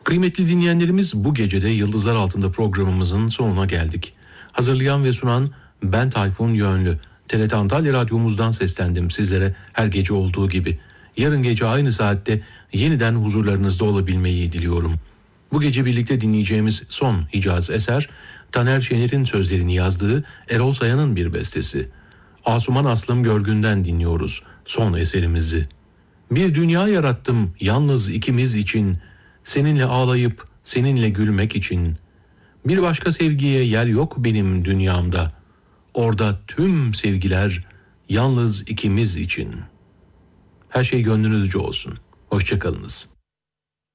Kıymetli dinleyenlerimiz, bu gecede Yıldızlar Altında programımızın sonuna geldik. Hazırlayan ve sunan ben Tayfun Yönlü. TRT Antalya Radyomuzdan seslendim sizlere her gece olduğu gibi. Yarın gece aynı saatte yeniden huzurlarınızda olabilmeyi diliyorum. Bu gece birlikte dinleyeceğimiz son Hicaz eser, Taner Şener'in sözlerini yazdığı Erol Sayan'ın bir bestesi. Asuman Aslım Görgün'den dinliyoruz son eserimizi. Bir dünya yarattım yalnız ikimiz için, seninle ağlayıp seninle gülmek için. Bir başka sevgiye yer yok benim dünyamda. Orada tüm sevgiler yalnız ikimiz için. Her şey gönlünüzce olsun. Hoşça kalınız.